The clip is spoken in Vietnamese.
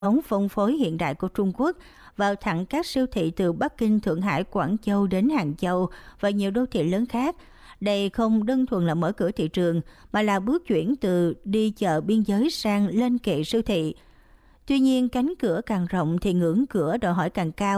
ống phân phối hiện đại của Trung Quốc vào thẳng các siêu thị từ Bắc Kinh, Thượng Hải, Quảng Châu đến Hàng Châu và nhiều đô thị lớn khác. Đây không đơn thuần là mở cửa thị trường, mà là bước chuyển từ đi chợ biên giới sang lên kệ siêu thị. Tuy nhiên, cánh cửa càng rộng thì ngưỡng cửa đòi hỏi càng cao.